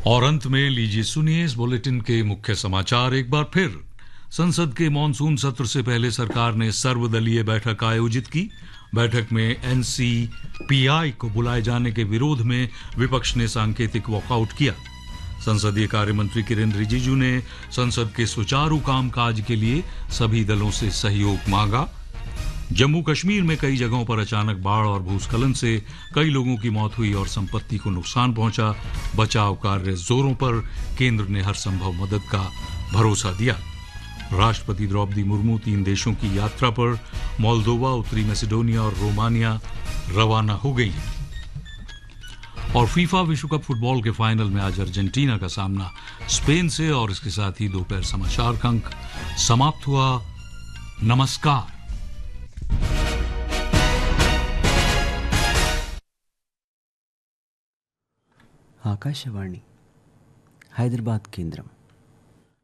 और अंत में लीजिए सुनिए इस बुलेटिन के मुख्य समाचार एक बार फिर। संसद के मॉनसून सत्र से पहले सरकार ने सर्वदलीय बैठक आयोजित की। बैठक में एनसीपीआई को बुलाए जाने के विरोध में विपक्ष ने सांकेतिक वॉकआउट किया। संसदीय कार्य मंत्री किरेन रिजिजू ने संसद के सुचारू कामकाज के लिए सभी दलों से सहयोग मांगा। जम्मू कश्मीर में कई जगहों पर अचानक बाढ़ और भूस्खलन से कई लोगों की मौत हुई और संपत्ति को नुकसान पहुंचा। बचाव कार्य जोरों पर, केंद्र ने हर संभव मदद का भरोसा दिया। राष्ट्रपति द्रौपदी मुर्मू 3 देशों की यात्रा पर मोल्दोवा, उत्तरी मैसेडोनिया और रोमानिया रवाना हो गई हैं। और फीफा विश्व कप फुटबॉल के फाइनल में आज अर्जेंटीना का सामना स्पेन से। और इसके साथ ही दोपहर समाचार का अंक समाप्त हुआ। नमस्कार। ఆకాశవాణి హైదరాబాద్ కేంద్రం